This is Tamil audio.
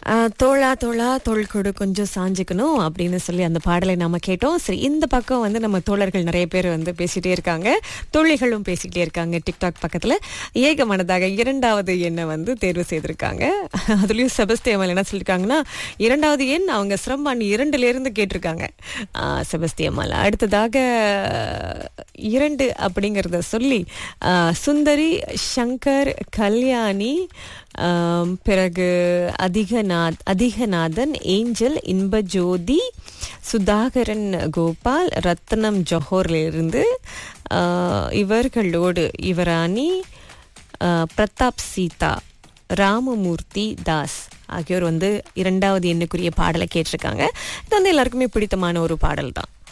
தோளா தோளா தோள் கொடு கொஞ்சம் சாஞ்சுக்கணும் அப்படின்னு சொல்லி அந்த பாடலை நாம கேட்டோம். சரி, இந்த பக்கம் வந்து நம்ம தோழர்கள் நிறைய பேர் வந்து பேசிட்டே இருக்காங்க, தோழிகளும் பேசிக்கிட்டே இருக்காங்க. டிக்டாக் பக்கத்துல ஏகமனதாக இரண்டாவது எண்ணை வந்து தேர்வு செய்திருக்காங்க. அதுலயும் செபஸ்தியம்மாள் என்ன சொல்லியிருக்காங்கன்னா, இரண்டாவது எண் அவங்க சிரம்பான் 2ல இருந்து கேட்டிருக்காங்க. செபஸ்தியம்மாள் அடுத்ததாக 2 அப்படிங்கறத சொல்லி சுந்தரி, சங்கர், கல்யாணி, பிறகு அதிகநாதன், ஏஞ்சல், இன்பஜோதி, சுதாகரன், கோபால், ரத்னம் ஜோஹர்ல இருந்து இவர்களோடு யுவராணி, பிரதாப், சீதா, ராமமூர்த்தி தாஸ் ஆகியோர் வந்து இரண்டாவது எண்ணுக்குரிய பாடலை கேட்டிருக்காங்க. இது வந்து எல்லாருக்குமே பிடித்தமான ஒரு பாடல் தான்.